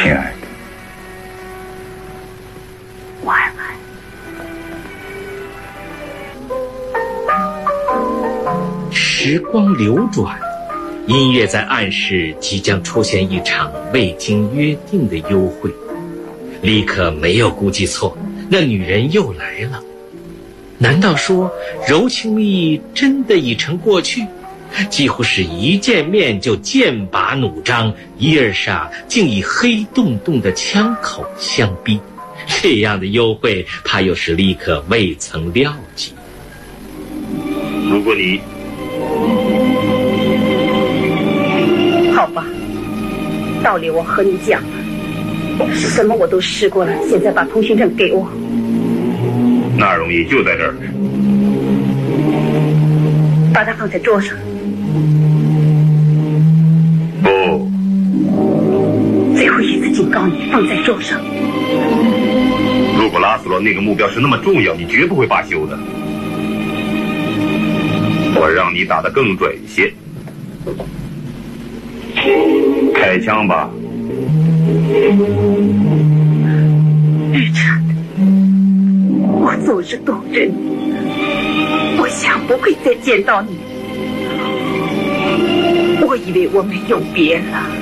亲爱的， 晚安。 时光流转，音乐在暗示即将出现一场未经约定的幽会。李可没有估计错，那女人又来了。难道说柔情蜜意真的已成过去？几乎是一见面就剑拔弩张，伊尔莎竟以黑洞洞的枪口相逼。这样的幽会，怕又是李可未曾料及。 如果你好吧，道理我和你讲了，什么我都试过了，现在把通行证给我。 那容易，就在这儿。 把它放在桌上。 不， 最后一次警告你，放在桌上。 如果拉斯罗那个目标是那么重要，你绝不会罢休的。我让你打得更准些。开枪吧。 Richard，我昨日动人，我想不会再见到你。我以为我没有别了。